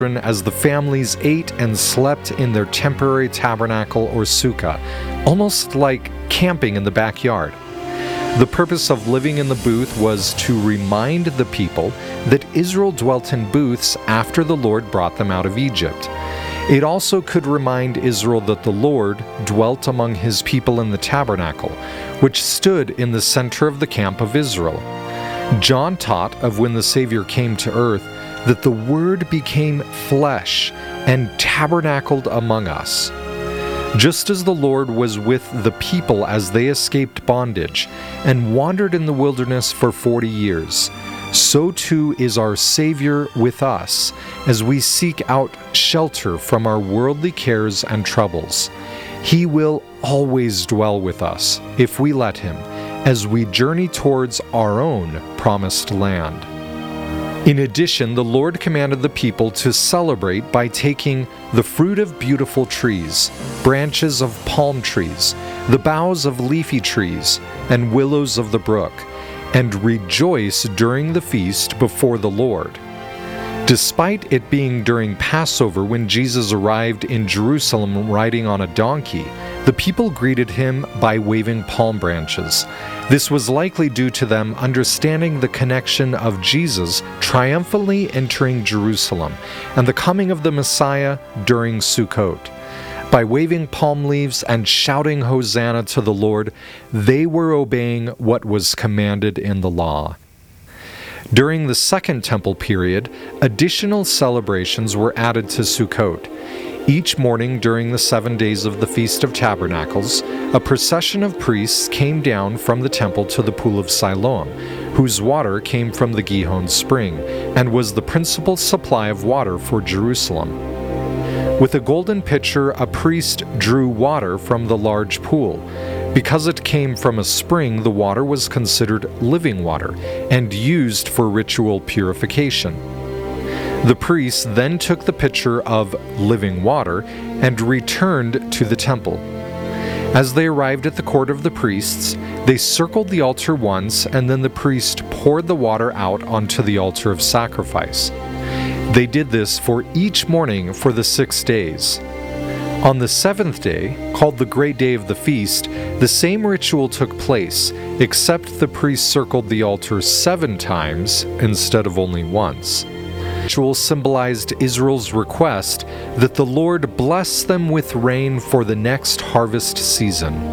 as the families ate and slept in their temporary tabernacle or sukkah, almost like camping in the backyard. The purpose of living in the booth was to remind the people that Israel dwelt in booths after the Lord brought them out of Egypt. It also could remind Israel that the Lord dwelt among his people in the tabernacle, which stood in the center of the camp of Israel. John taught of when the Savior came to earth that the Word became flesh and tabernacled among us. Just as the Lord was with the people as they escaped bondage and wandered in the wilderness for 40 years, so too is our Savior with us as we seek out shelter from our worldly cares and troubles. He will always dwell with us if we let him, as we journey towards our own promised land. In addition, the Lord commanded the people to celebrate by taking the fruit of beautiful trees, branches of palm trees, the boughs of leafy trees, and willows of the brook, and rejoice during the feast before the Lord. Despite it being during Passover when Jesus arrived in Jerusalem riding on a donkey, the people greeted him by waving palm branches. This was likely due to them understanding the connection of Jesus triumphantly entering Jerusalem and the coming of the Messiah during Sukkot. By waving palm leaves and shouting Hosanna to the Lord, they were obeying what was commanded in the law. During the Second Temple period, additional celebrations were added to Sukkot. Each morning during the 7 days of the Feast of Tabernacles, a procession of priests came down from the temple to the pool of Siloam, whose water came from the Gihon spring, and was the principal supply of water for Jerusalem. With a golden pitcher, a priest drew water from the large pool. Because it came from a spring, the water was considered living water and used for ritual purification. The priests then took the pitcher of living water and returned to the temple. As they arrived at the court of the priests, they circled the altar once, and then the priest poured the water out onto the altar of sacrifice. They did this for each morning for the 6 days. On the 7th day, called the great day of the feast, the same ritual took place, except the priest circled the altar 7 times instead of only once. The ritual symbolized Israel's request that the Lord bless them with rain for the next harvest season.